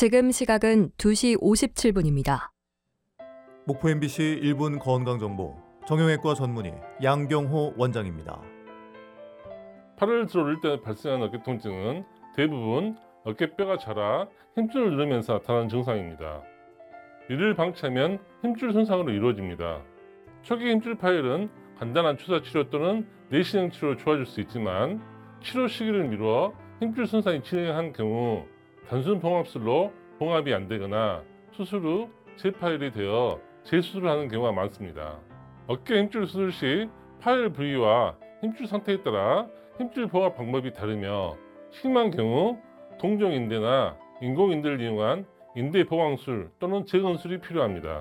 지금 시각은 2시 57분입니다. 목포 MBC 1분 건강정보 정형외과 전문의 양경호 원장입니다. 팔을 들어올릴 때 발생하는 어깨 통증은 대부분 어깨뼈가 자라 힘줄을 누르면서 나타나는 증상입니다. 이를 방치하면 힘줄 손상으로 이루어집니다. 초기 힘줄 파열은 간단한 주사 치료 또는 내시경 치료로 좋아질 수 있지만 치료 시기를 미루어 힘줄 손상이 진행한 경우 단순 봉합술로 봉합이 안 되거나 수술 후 재파열이 되어 재수술을 하는 경우가 많습니다. 어깨 힘줄 수술 시 파열 부위와 힘줄 상태에 따라 힘줄 봉합 방법이 다르며 심한 경우 동종인대나 인공인대를 이용한 인대 보강술 또는 재건술이 필요합니다.